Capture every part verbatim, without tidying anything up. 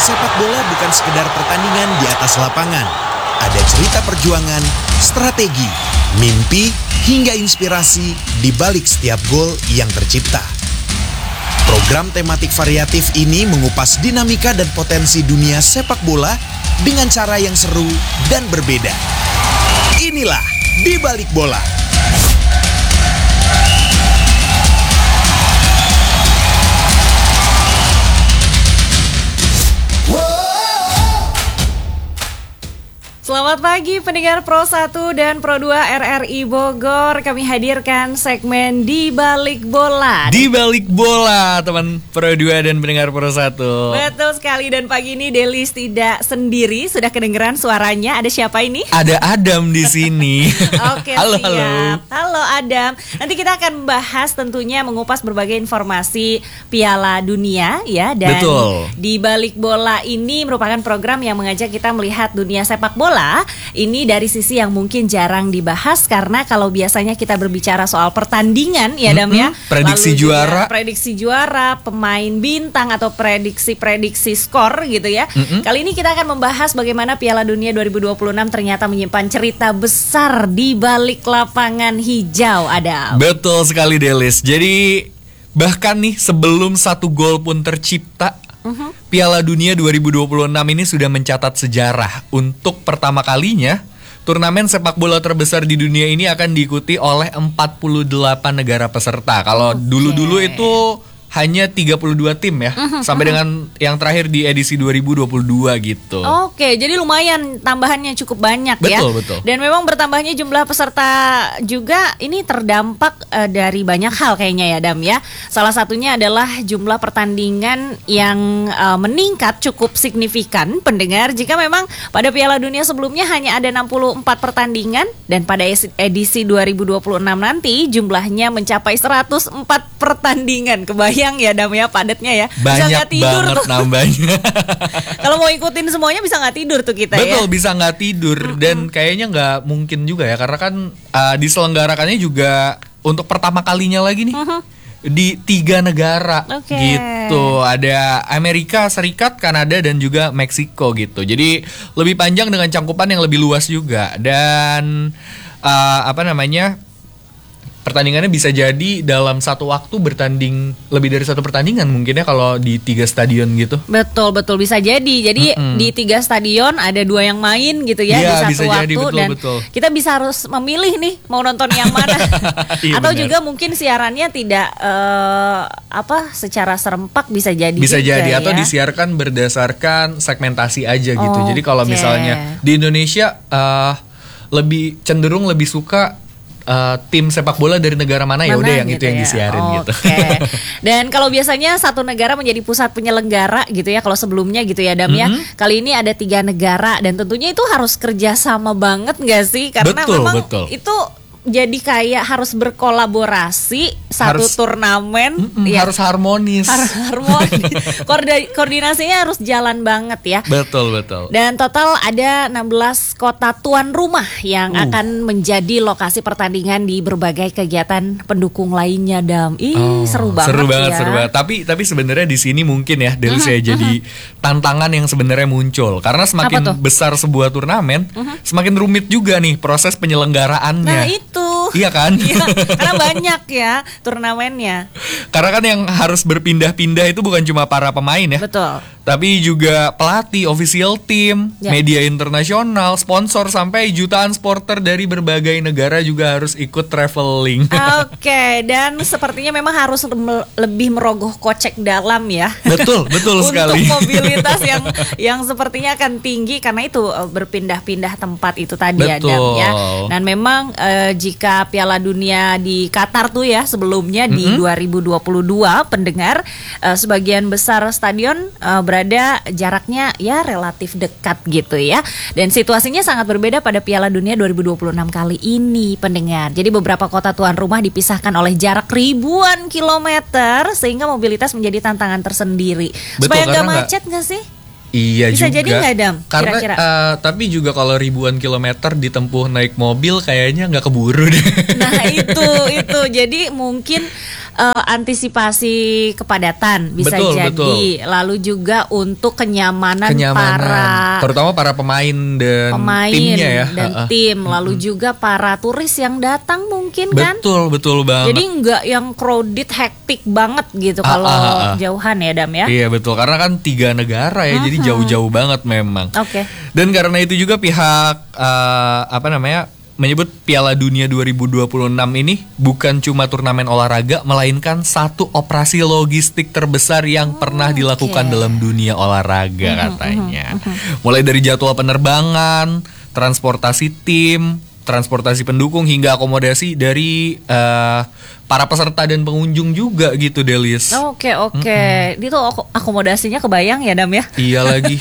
Sepak bola bukan sekedar pertandingan di atas lapangan. Ada cerita perjuangan, strategi, mimpi, hingga inspirasi di balik setiap gol yang tercipta. Program tematik variatif ini mengupas dinamika dan potensi dunia sepak bola dengan cara yang seru dan berbeda. Inilah Di Balik Bola. Selamat pagi pendengar Pro satu dan Pro dua R R I Bogor. Kami hadirkan segmen Di Balik Bola. Di Balik Bola, teman Pro dua dan pendengar Pro satu. Betul sekali, dan pagi ini Delis tidak sendiri, sudah kedengeran suaranya. Ada siapa ini? Ada Adam di sini. Oke, halo, siap. halo. Halo Adam. Nanti kita akan membahas tentunya mengupas berbagai informasi Piala Dunia ya, dan Betul. Di Balik Bola ini merupakan program yang mengajak kita melihat dunia sepak bola ini dari sisi yang mungkin jarang dibahas, karena kalau biasanya kita berbicara soal pertandingan ya Dam ya, mm-hmm. prediksi lalu juara, prediksi juara, pemain bintang atau prediksi-prediksi skor gitu ya. Mm-hmm. Kali ini kita akan membahas bagaimana Piala Dunia dua ribu dua puluh enam ternyata menyimpan cerita besar di balik lapangan hijau, Adam. Betul sekali Delis. Jadi bahkan nih sebelum satu gol pun tercipta, Uh-huh. Piala Dunia dua ribu dua puluh enam ini sudah mencatat sejarah. Untuk pertama kalinya, turnamen sepak bola terbesar di dunia ini akan diikuti oleh empat puluh delapan negara peserta. Kalau okay. dulu-dulu itu hanya tiga puluh dua tim ya, uh-huh, sampai uh-huh. dengan yang terakhir di edisi dua ribu dua puluh dua gitu. Oke, jadi lumayan tambahannya cukup banyak ya. Betul, betul. Dan memang bertambahnya jumlah peserta juga ini terdampak uh, dari banyak hal kayaknya ya Dam ya. Salah satunya adalah jumlah pertandingan yang uh, meningkat cukup signifikan pendengar. Jika memang pada Piala Dunia sebelumnya hanya ada enam puluh empat pertandingan, dan pada edisi dua ribu dua puluh enam nanti jumlahnya mencapai seratus empat pertandingan. Kebayang ya Dam ya, padatnya ya. Banyak bisa gak tidur banget tuh nambahnya. Kalau mau ikutin semuanya bisa nggak tidur tuh kita. Betul, ya. Betul, bisa nggak tidur. Mm-hmm. Dan kayaknya nggak mungkin juga ya, karena kan uh, diselenggarakannya juga untuk pertama kalinya lagi nih. Mm-hmm. Di tiga negara okay. gitu. Ada Amerika Serikat, Kanada, dan juga Meksiko gitu. Jadi lebih panjang dengan cangkupan yang lebih luas juga. Dan uh, apa namanya, pertandingannya bisa jadi dalam satu waktu bertanding lebih dari satu pertandingan mungkin ya kalau di tiga stadion gitu. Betul, betul bisa jadi. Jadi mm-hmm. di tiga stadion ada dua yang main gitu ya, ya di satu waktu jadi, betul, dan betul. Kita bisa harus memilih nih mau nonton yang mana. Iya, atau benar. Juga mungkin siarannya tidak uh, apa secara serempak bisa jadi. Bisa juga, jadi ya? Atau disiarkan berdasarkan segmentasi aja gitu. Oh, jadi kalau okay. misalnya di Indonesia uh, lebih cenderung lebih suka Uh, tim sepak bola dari negara mana, mana ya udah yang gitu itu yang ya? Disiarin oh, gitu. Okay. Dan kalau biasanya satu negara menjadi pusat penyelenggara gitu ya, kalau sebelumnya gitu ya Dam ya. Mm-hmm. Kali ini ada tiga negara, dan tentunya itu harus kerjasama banget nggak sih? Karena betul, memang betul. itu jadi kayak harus berkolaborasi satu harus, turnamen ya. Harus harmonis. Harus harmonis. Koordinasinya harus jalan banget ya. Betul, betul. Dan total ada enam belas kota tuan rumah yang uh. akan menjadi lokasi pertandingan di berbagai kegiatan pendukung lainnya Dam. Ih, oh, seru banget. Seru banget, ya. seru banget. Tapi tapi sebenarnya di sini mungkin ya Delis uh-huh, ya jadi uh-huh. tantangan yang sebenarnya muncul, karena semakin besar sebuah turnamen, uh-huh. semakin rumit juga nih proses penyelenggaraannya. Nah, itu Tuh. Iya kan? Iya, karena banyak ya turnamennya. Karena kan yang harus berpindah-pindah itu bukan cuma para pemain ya. Betul. Tapi juga pelatih, official team, ya. Media internasional, sponsor, sampai jutaan supporter dari berbagai negara juga harus ikut traveling. Oke, okay, dan sepertinya memang harus me- lebih merogoh kocek dalam ya. Betul, betul sekali. Untuk mobilitas yang yang sepertinya akan tinggi karena itu berpindah-pindah tempat itu tadi ya Dam ya. Dan memang uh, jika Piala Dunia di Qatar tuh ya sebelumnya mm-hmm. di dua ribu dua puluh dua pendengar uh, sebagian besar stadion uh, berada jaraknya ya relatif dekat gitu ya. Dan situasinya sangat berbeda pada Piala Dunia dua ribu dua puluh enam kali ini pendengar. Jadi beberapa kota tuan rumah dipisahkan oleh jarak ribuan kilometer sehingga mobilitas menjadi tantangan tersendiri. Betul, supaya nggak macet nggak sih? Iya bisa juga. jadi nggak Dam? Karena kira-kira. Uh, tapi juga kalau ribuan kilometer ditempuh naik mobil kayaknya nggak keburu deh. Nah itu itu jadi mungkin uh, antisipasi kepadatan bisa betul, jadi, betul. lalu juga untuk kenyamanan, kenyamanan para terutama para pemain dan pemain timnya ya, dan uh-uh. tim, lalu mm-hmm. juga para turis yang datang mungkin kan. Betul, betul banget. Jadi nggak yang crowded, hektik banget gitu ah, kalau ah, ah. jauhan ya Dam ya. Iya betul, karena kan tiga negara ya, uh-huh. jadi jauh-jauh banget memang. Oke. Okay. Dan karena itu juga pihak uh, apa namanya menyebut Piala Dunia dua ribu dua puluh enam ini bukan cuma turnamen olahraga, melainkan satu operasi logistik terbesar yang oh, pernah dilakukan okay. dalam dunia olahraga uh-huh, katanya. Uh-huh, uh-huh. Mulai dari jadwal penerbangan, transportasi tim, transportasi pendukung hingga akomodasi dari uh, para peserta dan pengunjung juga gitu, Delis. Oke oke, mm-hmm. itu akomodasinya kebayang ya Dam ya? Iya lagi.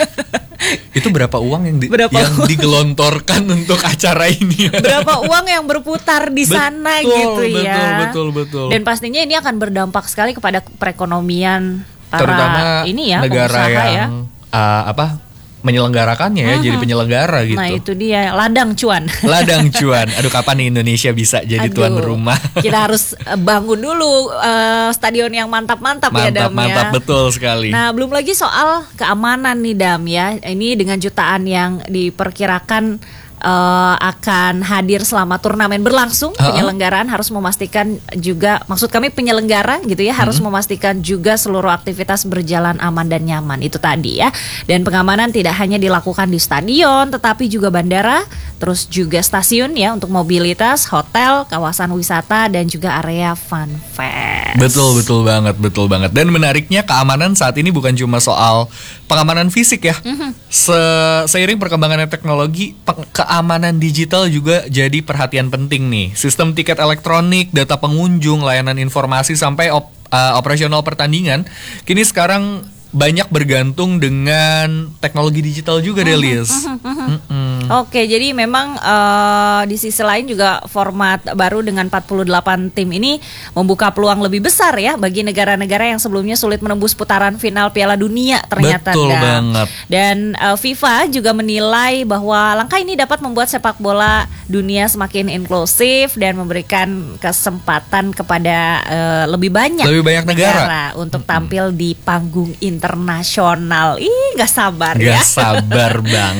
Itu berapa uang yang, di, berapa yang uang? digelontorkan untuk acara ini? Berapa uang yang berputar di sana betul, gitu betul, ya? Betul betul betul. Dan pastinya ini akan berdampak sekali kepada perekonomian para terutama ini ya, negara yang ya. Uh, apa? menyelenggarakannya ya, uh-huh. jadi penyelenggara gitu. Nah itu dia, ladang cuan. Ladang cuan. Aduh, kapan nih Indonesia bisa jadi Aduh, tuan rumah? Kita harus bangun dulu uh, stadion yang mantap-mantap mantap, ya Dam mantap, ya. Mantap, betul sekali. Nah belum lagi soal keamanan nih Dam ya. Ini dengan jutaan yang diperkirakan Uh, akan hadir selama turnamen berlangsung, uh-huh. penyelenggaraan harus memastikan juga, maksud kami penyelenggara gitu ya, harus uh-huh. memastikan juga seluruh aktivitas berjalan aman dan nyaman, itu tadi ya. Dan pengamanan tidak hanya dilakukan di stadion, tetapi juga bandara, terus juga stasiun ya untuk mobilitas, hotel, kawasan wisata dan juga area fun fest. Betul, betul banget, betul banget. Dan menariknya keamanan saat ini bukan cuma soal pengamanan fisik ya. Uh-huh. Se- seiring perkembangannya teknologi, peng- keamanan digital juga jadi perhatian penting nih. Sistem tiket elektronik, data pengunjung, layanan informasi sampai op- uh, operasional pertandingan kini sekarang banyak bergantung dengan teknologi digital juga deh, Liz. Uh-huh, uh-huh, uh-huh. Oke, jadi memang uh, di sisi lain juga format baru dengan empat puluh delapan tim ini membuka peluang lebih besar ya bagi negara-negara yang sebelumnya sulit menembus putaran final Piala Dunia ternyata. Betul dan, banget. Dan uh, FIFA juga menilai bahwa langkah ini dapat membuat sepak bola dunia semakin inklusif dan memberikan kesempatan kepada uh, lebih banyak lebih banyak negara, negara untuk tampil mm-hmm. di panggung internasional. Ih, gak sabar gak ya. Gak sabar bang.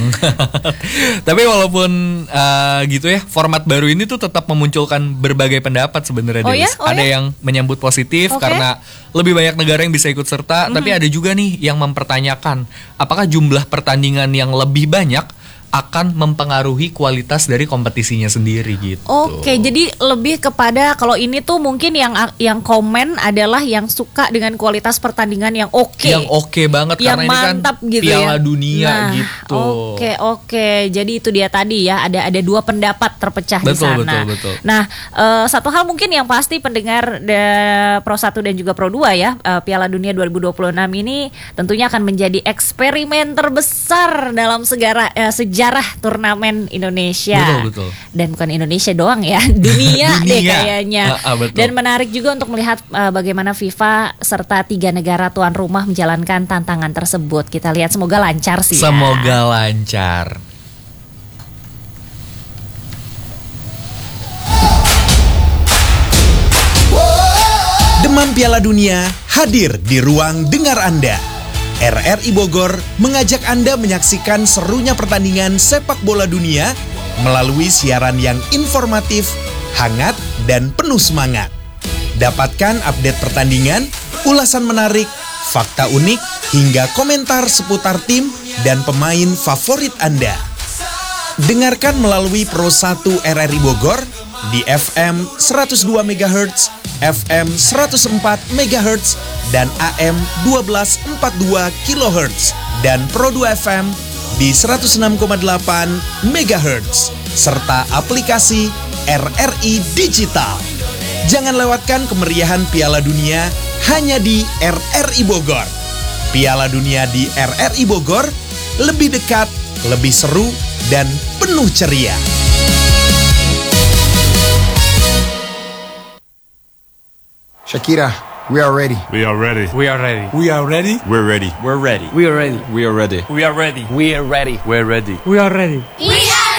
Tapi walaupun uh, gitu ya, format baru ini tuh tetap memunculkan berbagai pendapat sebenarnya. Oh ya? Oh ada ya? yang menyambut positif okay. karena lebih banyak negara yang bisa ikut serta. Mm-hmm. Tapi ada juga nih yang mempertanyakan apakah jumlah pertandingan yang lebih banyak akan mempengaruhi kualitas dari kompetisinya sendiri gitu. Oke, jadi lebih kepada kalau ini tuh mungkin yang yang komen adalah yang suka dengan kualitas pertandingan yang oke. Okay. Yang oke okay banget yang karena mantap, ini kan gitu Piala ya. Dunia nah, gitu. Oke, oke. Jadi itu dia tadi ya, ada ada dua pendapat terpecah betul, di sana. Betul, betul. Nah, uh, satu hal mungkin yang pasti pendengar de, Pro satu dan juga Pro dua ya, uh, Piala Dunia dua ribu dua puluh enam ini tentunya akan menjadi eksperimen terbesar dalam segara, uh, sejarah turnamen Indonesia. Betul, betul. Dan bukan Indonesia doang ya, dunia, dunia. deh kayaknya. Ah, ah, dan menarik juga untuk melihat uh, bagaimana FIFA serta tiga negara tuan rumah menjalankan tantangan tersebut. Kita lihat, semoga lancar sih. Semoga ya. lancar. Demam Piala Dunia hadir di ruang dengar Anda. R R I Bogor mengajak Anda menyaksikan serunya pertandingan sepak bola dunia melalui siaran yang informatif, hangat, dan penuh semangat. Dapatkan update pertandingan, ulasan menarik, fakta unik, hingga komentar seputar tim dan pemain favorit Anda. Dengarkan melalui Pro satu R R I Bogor di F M seratus dua megahertz, F M seratus empat megahertz, dan A M dua belas empat puluh dua kilohertz, dan Pro dua F M di seratus enam koma delapan megahertz, serta aplikasi R R I Digital. Jangan lewatkan kemeriahan Piala Dunia hanya di R R I Bogor. Piala Dunia di R R I Bogor lebih dekat, lebih seru, dan penuh ceria. Shakira, we are ready. We are ready. We are ready. We are ready. We're ready. We're ready. We are ready. We are ready. We are ready. We are ready. We're ready. We are ready. We